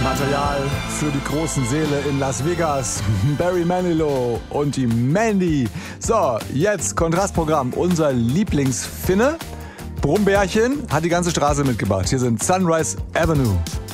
Material für die großen Seele in Las Vegas. Barry Manilow und die Mandy. So, jetzt Kontrastprogramm. Unser Lieblingsfinne. Brummbärchen hat die ganze Straße mitgebracht. Hier sind Sunrise Avenue.